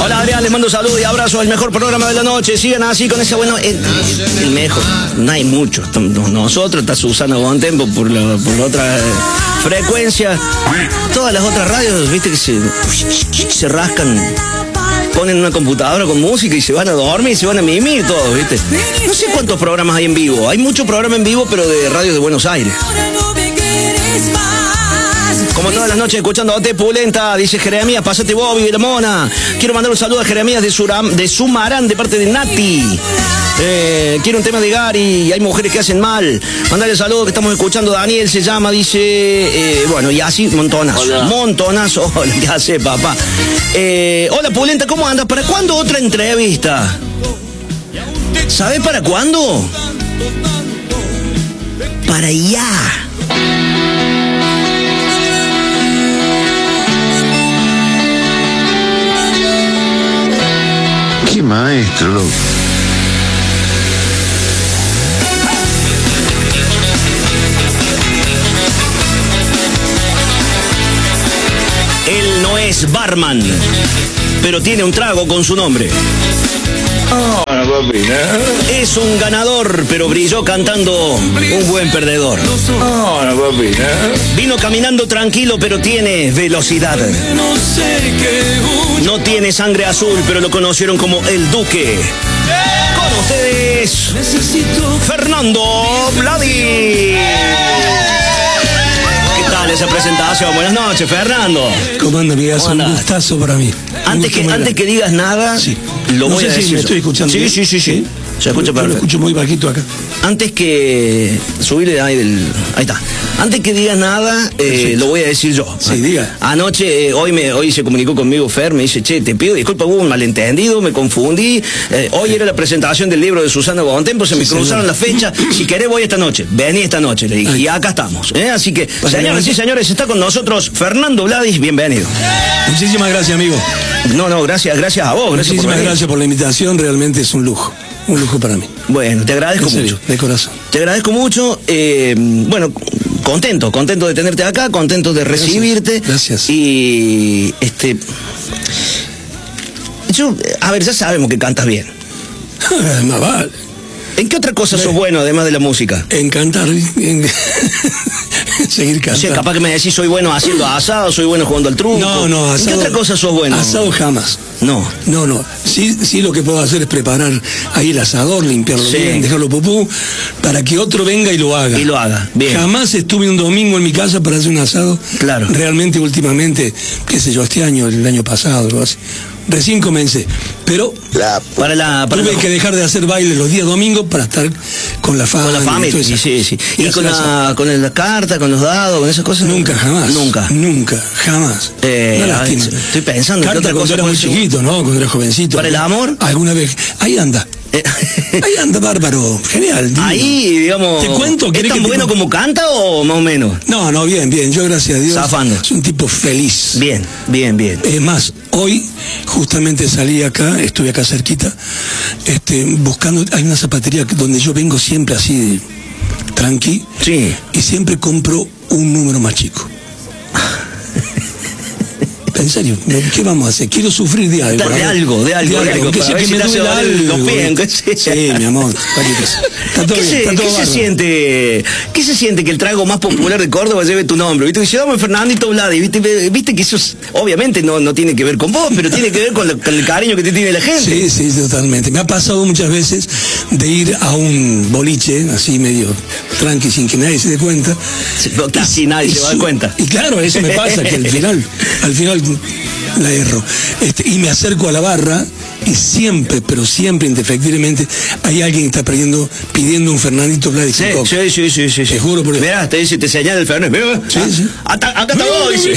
Hola Adrián, les mando saludos y abrazos. El mejor programa de la noche. Sigan así con ese bueno. El mejor. No hay mucho. Nosotros, está Susana Bontempo por la otra frecuencia. Todas las otras radios, viste, que se rascan. Ponen una computadora con música y se van a dormir y se van a mimir todos, ¿viste? No sé cuántos programas hay en vivo. Hay muchos programas en vivo, pero de radio de Buenos Aires. Como todas las noches escuchándote, Pulenta, dice Jeremías, pásate Bobby de la Mona. Quiero mandar un saludo a Jeremías de Sumarán, de parte de Nati. Quiero un tema de Gary, y hay mujeres que hacen mal. Mandale saludo que estamos escuchando. Daniel se llama, dice, bueno, y así, montonazo. Hola. Montonazo. Hola, ¿qué hace, papá? Hola, Pulenta, ¿cómo andas? ¿Para cuándo otra entrevista? ¿Sabes para cuándo? Para ya. ¡Qué maestro, loco! Él no es barman, pero tiene un trago con su nombre. Es un ganador, pero brilló cantando un buen perdedor. Vino caminando tranquilo, pero tiene velocidad. No tiene sangre azul, pero lo conocieron como el Duque. Con ustedes, Fernando Vladi. ¿Qué tal esa presentación? Buenas noches, Fernando. ¿Cómo anda, amiga? Es un gustazo para mí. Antes que digas nada, sí. Lo voy a decir. Si me estoy escuchando. Sí. Se escucha perfecto. Yo lo escucho muy bajito acá. Antes que subirle ahí está. Antes que digas nada, lo voy a decir yo. Sí, diga. Anoche, hoy se comunicó conmigo Fer, me dice, che, te pido disculpas, hubo un malentendido, me confundí. Hoy era la presentación del libro de Susana Bontempo, se me cruzaron las fechas. Si querés voy esta noche. Vení esta noche, le dije. Ay. Y acá estamos. Así que, señoras y señores, está con nosotros Fernando Vladis, bienvenido. Muchísimas gracias, amigo. No, gracias a vos. Muchísimas gracias por la invitación, realmente es un lujo. Un lujo para mí. Bueno, te agradezco mucho. De corazón. Te agradezco mucho. Bueno, contento de tenerte acá, contento de recibirte. Gracias. Y a ver, ya sabemos que cantas bien. Más vale. ¿En qué otra cosa sos bueno además de la música? En cantar, seguir cantando. O sea, capaz que me decís, soy bueno haciendo asado, soy bueno jugando al truco. No, asado. ¿En qué otra cosa sos bueno? Asado jamás. No. Sí, lo que puedo hacer es preparar ahí el asador, limpiarlo bien, dejarlo pupú, para que otro venga y lo haga. Bien. Jamás estuve un domingo en mi casa para hacer un asado. Claro. Realmente, últimamente, qué sé yo, el año pasado, algo así. Recién comencé, pero tuve que dejar de hacer baile los días domingos para estar con la familia. Con la familia, sí. ¿Y con la carta, con los dados, con esas cosas? Nunca, jamás. Estoy pensando carta cuando era muy chiquito, ¿no? Cuando era jovencito. ¿Para el amor? Alguna vez. Ahí anda. Ahí anda, bárbaro. Genial. Divino. Ahí, digamos. ¿Te cuento? ¿Es tan bueno como canta o más o menos? No, bien. Yo, gracias a Dios. Zafando. Es un tipo feliz. Bien. Es más, hoy justamente salí acá, estuve acá cerquita, buscando. Hay una zapatería donde yo vengo siempre así, tranqui. Sí. Y siempre compro un número más chico. En serio, ¿qué vamos a hacer? Quiero sufrir de algo. De algo. Que me duele algo. Sí, mi amor. ¿Qué se siente que el trago más popular de Córdoba lleve tu nombre? ¿Viste? Que se llama Fernandito Vladi. ¿Viste que eso obviamente no tiene que ver con vos, pero tiene que ver con el cariño que te tiene la gente? Sí, totalmente. Me ha pasado muchas veces de ir a un boliche, así medio tranqui, sin que nadie se dé cuenta. Casi nadie se va a dar cuenta. Y claro, eso me pasa, que al final la erro. Y me acerco a la barra y siempre, pero siempre, indefectiblemente, hay alguien que está pidiendo un Fernandito Vladi. Sí. Te juro por eso. Mirá, te señala el Fernando. Sí. Acá está vos.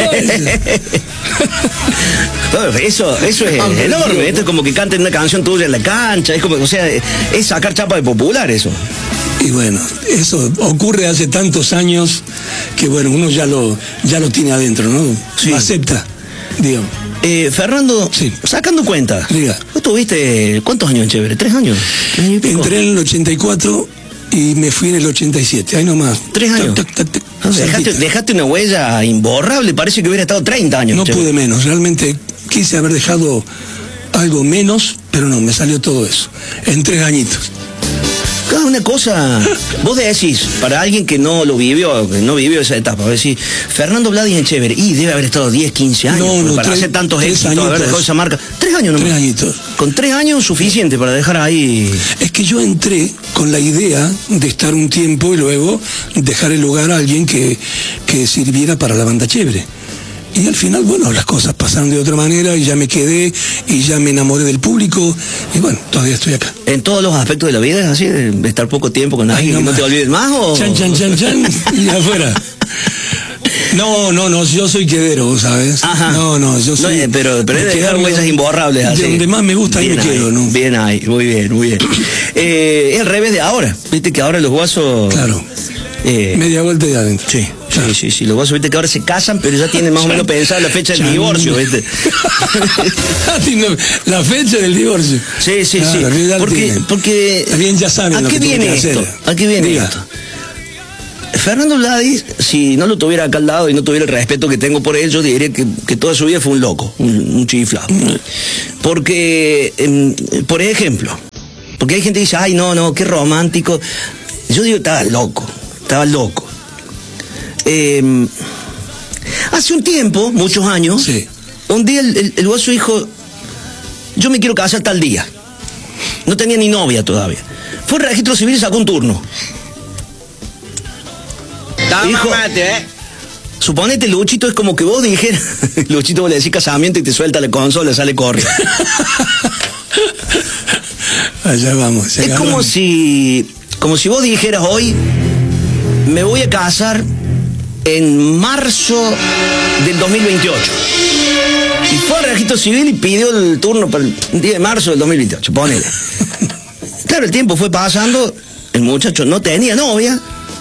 Eso es enorme. Esto es como que canten una canción tuya en la cancha. Es como, o sea, es sacar chapa de popular eso. Y bueno, eso ocurre hace tantos años que bueno, uno ya lo tiene adentro, ¿no? Sí. Lo acepta, digamos. Fernando, sí. Sacando cuenta, diga. ¿Vos tuviste cuántos años en Chévere? ¿3 años? Entré en el 84 y me fui en el 87, ahí nomás. 3 años. Dejaste una huella imborrable, parece que hubiera estado 30 años. No pude menos, realmente quise haber dejado algo menos, pero no, me salió todo eso, en 3 añitos. Cada una cosa, vos decís, para alguien que no lo vivió, que no vivió esa etapa, vos decís, Fernando Vladi Echeverri, y debe haber estado 10, 15 años, no, para hacer tantos éxitos, haber dejado esa marca. 3 años nomás. 3 añitos. Con 3 años suficiente para dejar ahí. Es que yo entré con la idea de estar un tiempo y luego dejar el lugar a alguien que sirviera para la banda chévere. Y al final, bueno, las cosas pasaron de otra manera y ya me quedé y ya me enamoré del público y bueno, todavía estoy acá. ¿En todos los aspectos de la vida es así? ¿De estar poco tiempo con alguien y no te olvides más? ¿O? Chan, y afuera. No, yo soy quedero, ¿sabes? Ajá. No, yo soy... No, pero es de dejar huellas imborrables así. De donde más me gusta, ahí me quedo, ¿no? Bien ahí, muy bien. Es al revés de ahora. Viste que ahora los guasos... Claro. Media vuelta de adentro. Sí, claro. Sí. Los guasos, viste que ahora se casan, pero ya tienen más o menos pensada la fecha del divorcio, ¿viste? La fecha del divorcio. Sí. Porque también ya saben ¿a qué viene esto? ¿A qué viene esto? Fernando Vladi, si no lo tuviera acá al lado y no tuviera el respeto que tengo por él, yo diría que toda su vida fue un loco, un chiflado. Porque, por ejemplo, porque hay gente que dice, ay, no, qué romántico. Yo digo, estaba loco. Hace un tiempo, muchos años, sí. Un día el guaso dijo, yo me quiero casar tal día. No tenía ni novia todavía. Fue al registro civil y sacó un turno. Dijo, suponete, Luchito, es como que vos dijeras, Luchito, vos le decís casamiento y te suelta la consola, sale corre. Allá vamos. Es como si vos dijeras hoy, me voy a casar en marzo del 2028. Y fue al registro civil y pidió el turno para el 10 de marzo del 2028, ponele. Claro, el tiempo fue pasando, el muchacho no tenía novia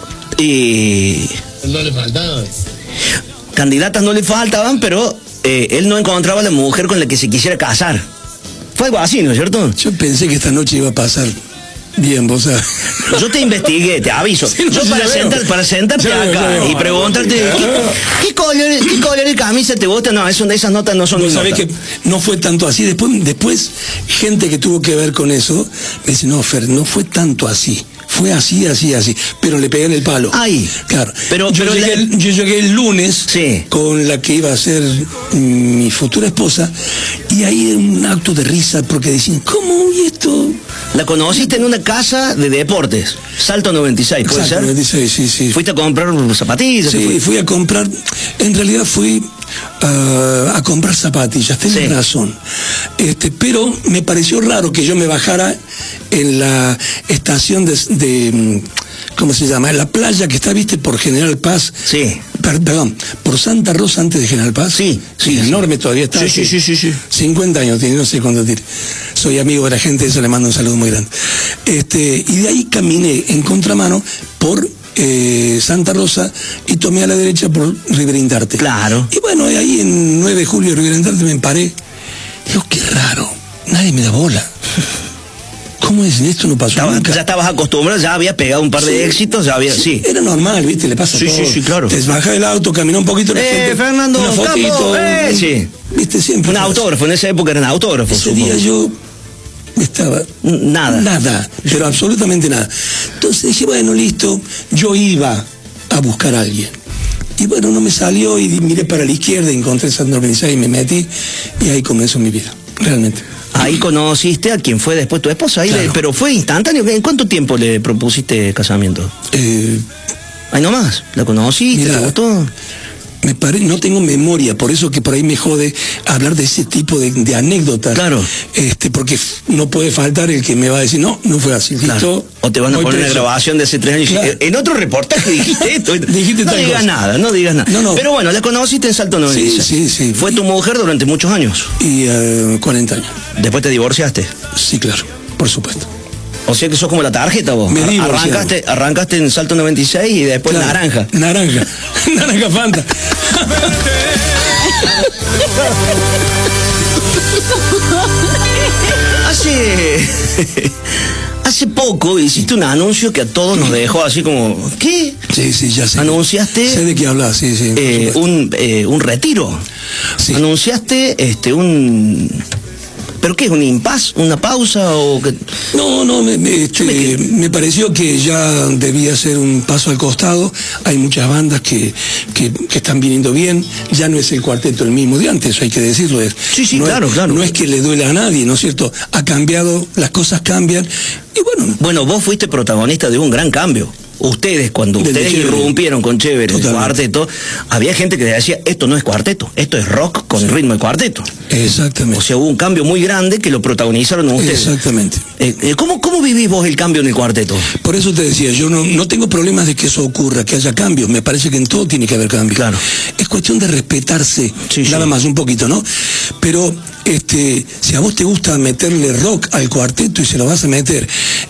y... No le faltaban. Candidatas no le faltaban, pero él no encontraba la mujer con la que se quisiera casar. Fue algo así, ¿no es cierto? Yo pensé que esta noche iba a pasar bien, vos sabés. Yo te investigué, te aviso. Sí, yo para sentarte acá y preguntarte ¿qué color de camisa te gusta? No, esas notas no son mis notas. Sabés que no fue tanto así. Después, gente que tuvo que ver con eso, me dice, no, Fer, no fue tanto así. Fue así, pero le pegué en el palo. Ahí. Claro. Yo llegué el lunes, sí, con la que iba a ser mi futura esposa, y ahí un acto de risa, porque decían, ¿cómo? ¿Y esto? La conociste en una casa de deportes, Salto 96, ¿puede ser? 96, sí. ¿Fuiste a comprar zapatillas? Sí, fui a comprar, en realidad fui a comprar zapatillas, tenés razón. Pero me pareció raro que yo me bajara en la estación de ¿cómo se llama? En la playa que está, viste, por General Paz. Sí. Perdón, por Santa Rosa antes de General Paz. Sí. Enorme todavía está. Sí. 50 años tiene, no sé cuánto tiene. Soy amigo de la gente, eso le mando un saludo muy grande. Y de ahí caminé en contramano por Santa Rosa y tomé a la derecha por Riverindarte. Claro. Y bueno, ahí en 9 de julio Riverindarte me paré. Digo, qué raro, nadie me da bola. ¿Cómo es? Esto no pasó nunca. Ya estabas acostumbrado, ya había pegado un par de éxitos, ya había... Sí. Era normal, ¿viste? Le pasa todo. Sí, claro. Te bajas del auto, caminó un poquito la gente. Fernando, una fotito. Sí. ¿Viste? Siempre. Un autógrafo, en esa época eran autógrafos. Ese día yo estaba... Nada, pero absolutamente nada. Entonces dije, bueno, listo, yo iba a buscar a alguien. Y bueno, no me salió y miré para la izquierda, encontré Santa Organizada y me metí, y ahí comenzó mi vida, realmente. Ahí conociste a quien fue después tu esposa, ahí claro. Pero fue instantáneo. ¿En cuánto tiempo le propusiste casamiento? Ahí nomás, ¿la conociste? Mirá, ¿te gustó? No tengo memoria, por eso que por ahí me jode hablar de ese tipo de anécdotas. Claro. Porque no puede faltar el que me va a decir, no fue así. Claro. ¿Listo? O te van a poner una grabación de hace 3 años. Claro. En otro reportaje dijiste esto. Dijiste no digas nada, no digas nada. No. Pero bueno, la conociste en Salto 96. Sí. Fue tu mujer durante muchos años. Y 40 años. ¿Después te divorciaste? Sí, claro, por supuesto. O sea que sos como la tarjeta vos. Arrancaste en Salto 96 y después claro. Naranja Fanta. Hace poco hiciste un anuncio que a todos nos dejó así como, ¿qué? Sí, ya sé. Anunciaste... Sé de qué hablas, sí. Un retiro. Sí. Anunciaste ¿pero qué es? ¿Un impasse? ¿Una pausa? O que... No, me pareció que ya debía ser un paso al costado. Hay muchas bandas que están viniendo bien. Ya no es el cuarteto el mismo de antes, eso hay que decirlo. Sí, no claro. No es que le duele a nadie, ¿no es cierto? Ha cambiado, las cosas cambian. Y bueno. Bueno, vos fuiste protagonista de un gran cambio. Cuando ustedes irrumpieron con Chévere el cuarteto, había gente que decía, esto no es cuarteto, esto es rock con ritmo de cuarteto. Exactamente. O sea, hubo un cambio muy grande que lo protagonizaron ustedes. Exactamente. ¿Cómo vivís vos el cambio en el cuarteto? Por eso te decía, yo no tengo problemas de que eso ocurra, que haya cambios. Me parece que en todo tiene que haber cambios. Claro. Es cuestión de respetarse, nada más, un poquito, ¿no? Pero si a vos te gusta meterle rock al cuarteto y se lo vas a meter,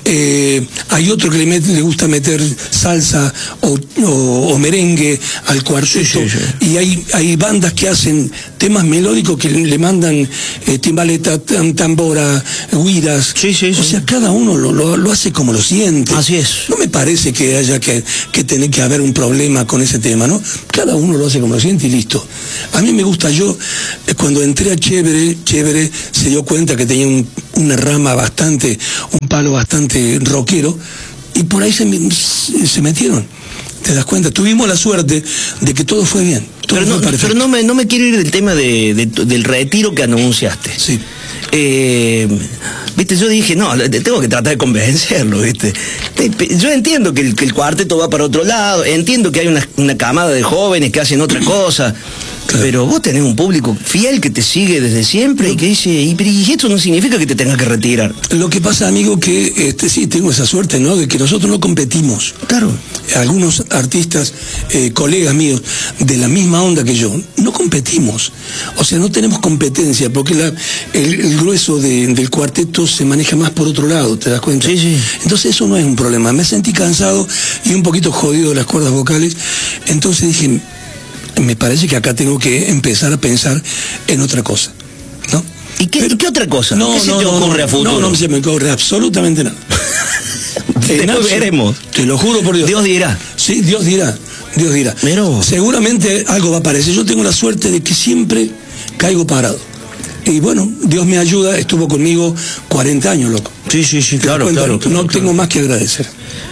hay otro que le gusta meter salsa o merengue al cuarteto, y hay bandas que hacen temas melódicos que le mandan timbaleta, tambora, guiras. O sea, cada uno lo hace como lo siente. Así es. No me parece que haya que tener que haber un problema con ese tema, ¿no? Cada uno lo hace como lo siente y listo. A mí me gusta, cuando entré a Chévere se dio cuenta que tenía una rama un palo bastante rockero, y por ahí se metieron. ¿Te das cuenta? Tuvimos la suerte de que todo fue bien. Pero no me quiero ir del tema del retiro que anunciaste. Sí. Viste, yo dije, no, tengo que tratar de convencerlo, viste. Yo entiendo que el cuarteto va para otro lado, entiendo que hay una camada de jóvenes que hacen otra cosa. Claro. Pero vos tenés un público fiel que te sigue desde siempre y que dice, y esto no significa que te tengas que retirar. Lo que pasa, amigo, que sí, tengo esa suerte, ¿no? De que nosotros no competimos. Claro. Algunos artistas, colegas míos, de la misma onda que yo, no competimos. O sea, no tenemos competencia, porque el grueso del cuarteto se maneja más por otro lado, ¿te das cuenta? Sí. Entonces eso no es un problema. Me sentí cansado y un poquito jodido de las cuerdas vocales, entonces dije, me parece que acá tengo que empezar a pensar en otra cosa, ¿no? ¿Y qué otra cosa? ¿Qué se te ocurre a futuro? No se me ocurre absolutamente nada. Después veremos. Te lo juro por Dios. Dios dirá. Sí, Dios dirá. Pero... seguramente algo va a aparecer. Yo tengo la suerte de que siempre caigo parado. Y bueno, Dios me ayuda, estuvo conmigo 40 años, loco. Sí, claro. No tengo más que agradecer.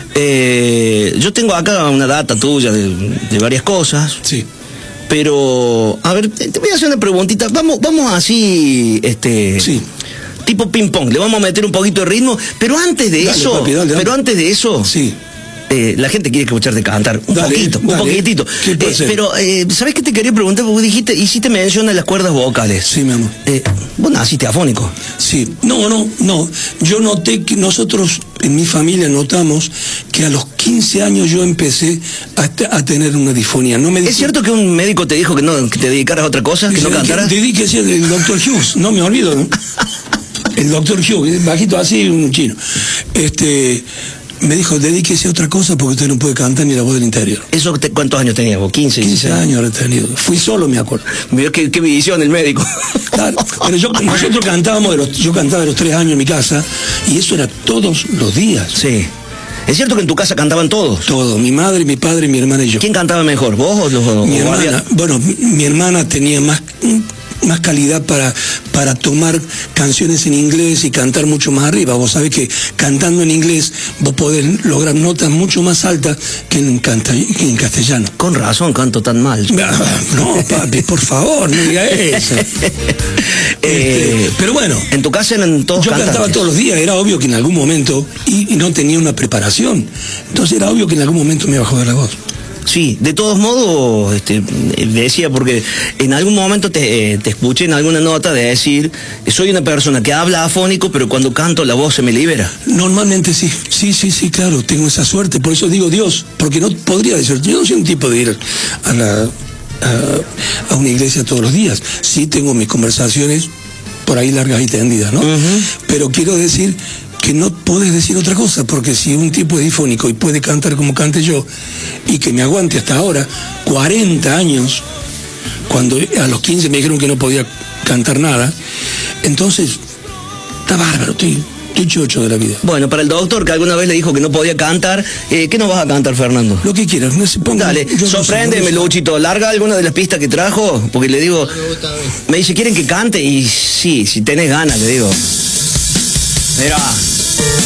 Yo tengo acá una data tuya de varias cosas. Sí. Pero, a ver, te voy a hacer una preguntita. Vamos así, sí. Tipo ping pong. Le vamos a meter un poquito de ritmo. Pero antes de eso. Sí. La gente quiere escucharte cantar un poquitito. Pero, ¿sabés qué te quería preguntar? Porque dijiste, hiciste mención a las cuerdas vocales. Sí, mi amor. ¿Vos naciste afónico? Sí. No. Yo noté que nosotros, en mi familia, notamos que a los 15 años yo empecé a tener una disfonía. ¿Es cierto que un médico te dijo que te dedicaras a otra cosa, que no cantaras? Dedíquese el doctor Hughes, no me olvido, ¿no? El doctor Hughes, bajito así, un chino. Me dijo, dedíquese a otra cosa porque usted no puede cantar ni la voz del interior. ¿Cuántos años tenías vos? 15 años he tenido. Fui solo, me acuerdo. Mirá qué visión el médico. Claro, pero nosotros cantábamos, yo cantaba de los 3 años en mi casa, y eso era todos los días. Sí. ¿Es cierto que en tu casa cantaban todos? Todos, mi madre, mi padre, mi hermana y yo. ¿Quién cantaba mejor, vos o los mi hermana? Bueno, mi hermana tenía más calidad para tomar canciones en inglés y cantar mucho más arriba. Vos sabés que cantando en inglés vos podés lograr notas mucho más altas que en castellano. Con razón canto tan mal. No, papi, por favor, no diga eso. Pero bueno. ¿En tu casa eran todos yo cantantes? Cantaba todos los días, era obvio que en algún momento, y no tenía una preparación, entonces era obvio que en algún momento me iba a joder la voz. Sí, de todos modos, decía, porque en algún momento te escuché en alguna nota de decir, soy una persona que habla afónico, pero cuando canto la voz se me libera. Normalmente sí, claro, tengo esa suerte, por eso digo Dios, porque no podría decir, yo no soy un tipo de ir a una iglesia todos los días, sí tengo mis conversaciones por ahí largas y tendidas, ¿no? Pero quiero decir que no podés decir otra cosa, porque si un tipo es difónico y puede cantar como cante yo, y que me aguante hasta ahora, 40 años, cuando a los 15 me dijeron que no podía cantar nada, entonces, está bárbaro, estoy Estoy chocho de la vida. Bueno, para el doctor que alguna vez le dijo que no podía cantar, ¿qué nos vas a cantar, Fernando? Lo que quieras, no se ponga. Dale, sorpréndeme, Luchito, larga alguna de las pistas que trajo, porque le digo, me dice, ¿quieren que cante? Y sí, si tenés ganas, le digo. Mira.